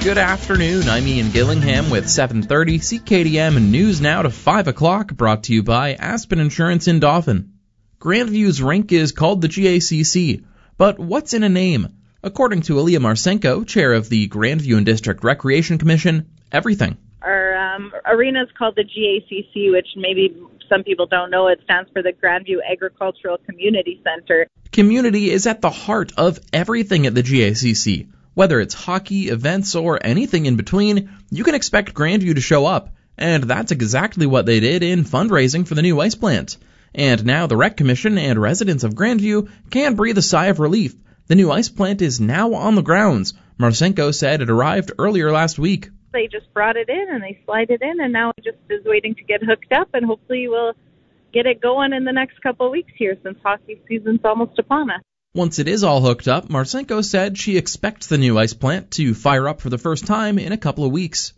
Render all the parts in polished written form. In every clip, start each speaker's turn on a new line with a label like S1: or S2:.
S1: Good afternoon, I'm Ian Gillingham with 7:30 CKDM and News Now to 5 o'clock, brought to you by Aspen Insurance in Dauphin. Grandview's rink is called the GACC, but what's in a name? According to Aaliyah Marsenko, chair of the Grandview and District Recreation Commission, everything.
S2: Our arena is called the GACC, which maybe some people don't know. It stands for the Grandview Agricultural Community Center.
S1: Community is at the heart of everything at the GACC. Whether it's hockey, events, or anything in between, you can expect Grandview to show up. And that's exactly what they did in fundraising for the new ice plant. And now the Rec Commission and residents of Grandview can breathe a sigh of relief. The new ice plant is now on the grounds. Marsenko said it arrived earlier last week.
S2: They just brought it in and they slide it in, and now it just is waiting to get hooked up, and hopefully we'll get it going in the next couple of weeks here since hockey season's almost upon us.
S1: Once it is all hooked up, Marsenko said she expects the new ice plant to fire up for the first time in a couple of weeks.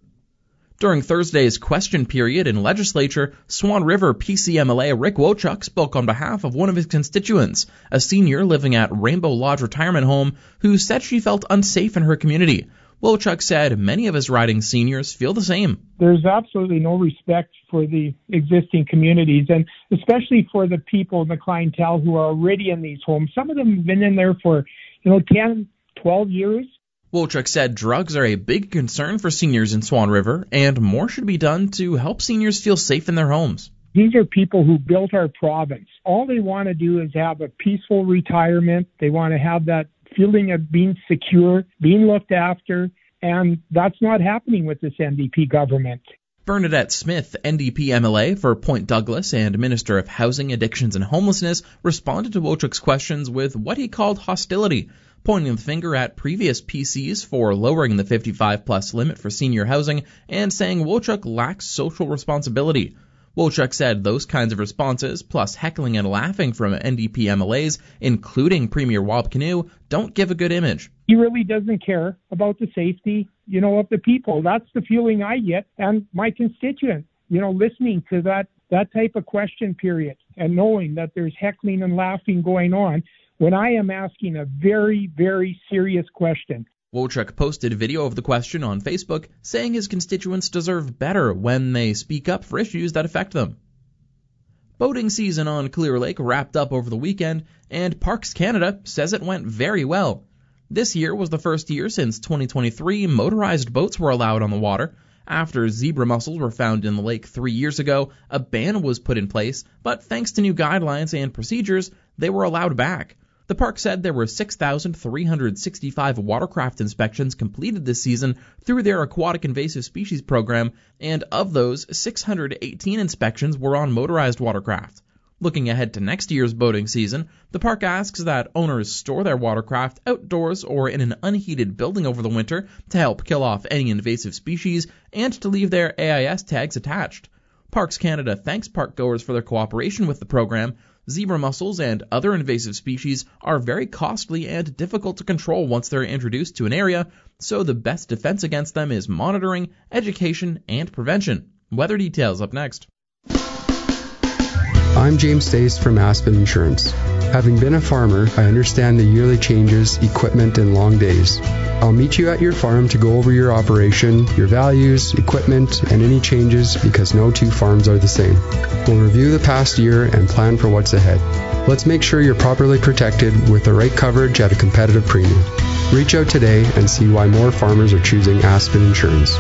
S1: During Thursday's question period in legislature, Swan River PCMLA Rick Wochuk spoke on behalf of one of his constituents, a senior living at Rainbow Lodge Retirement Home, who said she felt unsafe in her community. Wochuk said many of his riding seniors feel the same.
S3: There's absolutely no respect for the existing communities, and especially for the people in the clientele who are already in these homes. Some of them have been in there for, 10, 12 years.
S1: Wochuk said drugs are a big concern for seniors in Swan River, and more should be done to help seniors feel safe in their homes.
S3: These are people who built our province. All they want to do is have a peaceful retirement. They want to have that feeling of being secure, being looked after, and that's not happening with this NDP government.
S1: Bernadette Smith, NDP MLA for Point Douglas and Minister of Housing, Addictions and Homelessness, responded to Wochuk's questions with what he called hostility, pointing the finger at previous PCs for lowering the 55-plus limit for senior housing and saying Wochuk lacks social responsibility. Wochuk said those kinds of responses, plus heckling and laughing from NDP MLAs, including Premier Wab Kinew, don't give a good image.
S3: He really doesn't care about the safety, of the people. That's the feeling I get, and my constituents, listening to that type of question period and knowing that there's heckling and laughing going on when I am asking a very, very serious question.
S1: Wochuk posted a video of the question on Facebook, saying his constituents deserve better when they speak up for issues that affect them. Boating season on Clear Lake wrapped up over the weekend, and Parks Canada says it went very well. This year was the first year since 2023 motorized boats were allowed on the water. After zebra mussels were found in the lake 3 years ago, a ban was put in place, but thanks to new guidelines and procedures, they were allowed back. The park said there were 6,365 watercraft inspections completed this season through their aquatic invasive species program, and of those, 618 inspections were on motorized watercraft. Looking ahead to next year's boating season, the park asks that owners store their watercraft outdoors or in an unheated building over the winter to help kill off any invasive species and to leave their AIS tags attached. Parks Canada thanks park goers for their cooperation with the program. Zebra mussels and other invasive species are very costly and difficult to control once they're introduced to an area, so the best defense against them is monitoring, education, and prevention. Weather details up next.
S4: I'm James Stace from Aspen Insurance. Having been a farmer, I understand the yearly changes, equipment, and long days. I'll meet you at your farm to go over your operation, your values, equipment, and any changes because no two farms are the same. We'll review the past year and plan for what's ahead. Let's make sure you're properly protected with the right coverage at a competitive premium. Reach out today and see why more farmers are choosing Aspen Insurance.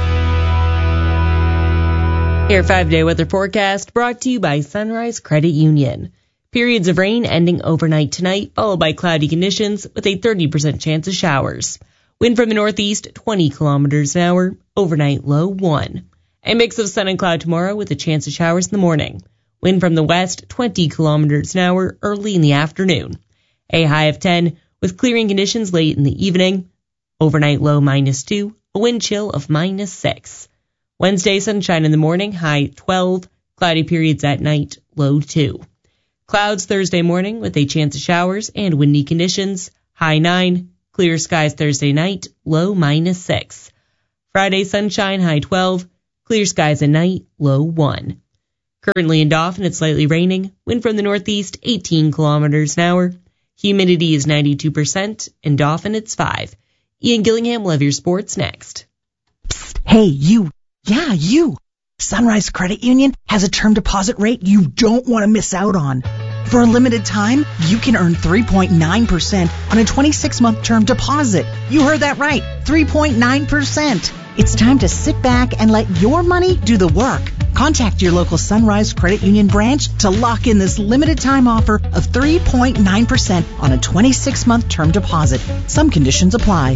S5: Your 5-day weather forecast brought to you by Sunrise Credit Union. Periods of rain ending overnight tonight, followed by cloudy conditions with a 30% chance of showers. Wind from the northeast, 20 kilometers an hour, overnight low 1. A mix of sun and cloud tomorrow with a chance of showers in the morning. Wind from the west, 20 kilometers an hour, early in the afternoon. A high of 10 with clearing conditions late in the evening. Overnight low -2, a wind chill of -6. Wednesday, sunshine in the morning, high 12. Cloudy periods at night, low 2. Clouds Thursday morning with a chance of showers and windy conditions, high 9. Clear skies Thursday night, low -6. Friday, sunshine, high 12. Clear skies at night, low 1. Currently in Dauphin, it's slightly raining. Wind from the northeast, 18 kilometers an hour. Humidity is 92%. In Dauphin, it's 5. Ian Gillingham will have your sports next.
S6: Psst, hey, you. Yeah, you. Sunrise Credit Union has a term deposit rate you don't want to miss out on. For a limited time, you can earn 3.9% on a 26-month term deposit. You heard that right, 3.9%. It's time to sit back and let your money do the work. Contact your local Sunrise Credit Union branch to lock in this limited time offer of 3.9% on a 26-month term deposit. Some conditions apply.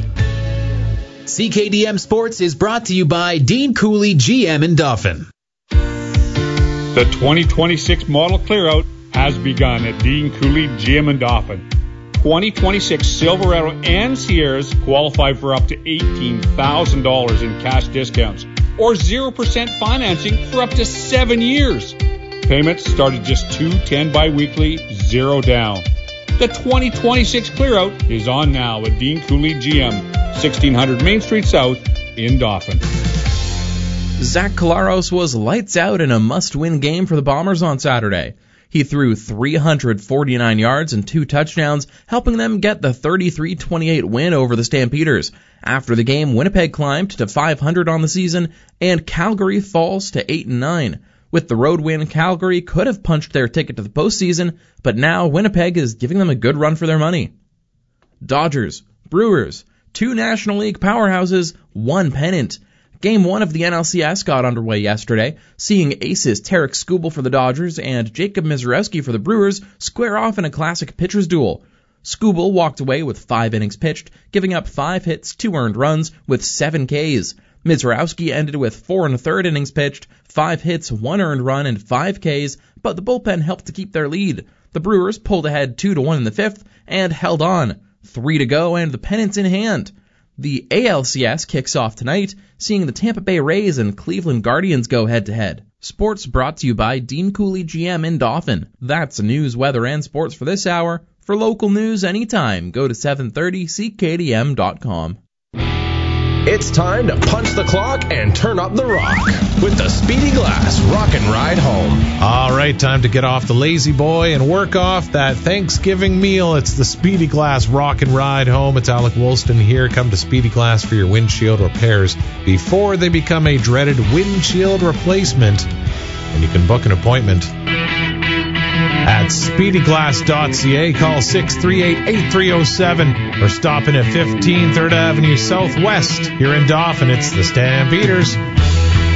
S7: CKDM Sports is brought to you by Dean Cooley GM in Dauphin.
S8: The 2026 model clearout has begun at Dean Cooley GM in Dauphin. 2026 Silverado and Sierras qualify for up to $18,000 in cash discounts or 0% financing for up to 7 years. Payments start at just $210 biweekly, 0 down. The 2026 clearout is on now at Dean Cooley GM, 1600 Main Street South in Dauphin.
S1: Zach Collaros was lights out in a must-win game for the Bombers on Saturday. He threw 349 yards and 2 touchdowns, helping them get the 33-28 win over the Stampeders. After the game, Winnipeg climbed to 500 on the season, and Calgary falls to 8-9. With the road win, Calgary could have punched their ticket to the postseason, but now Winnipeg is giving them a good run for their money. Dodgers, Brewers, 2 National League powerhouses, 1 pennant. Game 1 of the NLCS got underway yesterday, seeing aces Tarek Skubal for the Dodgers and Jacob Misiorowski for the Brewers square off in a classic pitcher's duel. Skubal walked away with 5 innings pitched, giving up 5 hits, 2 earned runs, with 7 Ks. Misiorowski ended with 4 1/3 innings pitched, 5 hits, 1 earned run, and 5 Ks, but the bullpen helped to keep their lead. The Brewers pulled ahead 2-1 in the 5th and held on. 3 to go and the pennant's in hand. The ALCS kicks off tonight, seeing the Tampa Bay Rays and Cleveland Guardians go head-to-head. Sports brought to you by Dean Cooley GM in Dauphin. That's news, weather, and sports for this hour. For local news anytime, go to 730ckdm.com.
S9: It's time to punch the clock and turn up the rock with the Speedy Glass Rock and Ride Home.
S10: All right, time to get off the lazy boy and work off that Thanksgiving meal. It's the Speedy Glass Rock and Ride Home. It's Alec Woolston here. Come to Speedy Glass for your windshield repairs before they become a dreaded windshield replacement. And you can book an appointment at speedyglass.ca. Call 638-8307 or stop in at 15 3rd Avenue Southwest here in Dauphin. It's the Stampeders.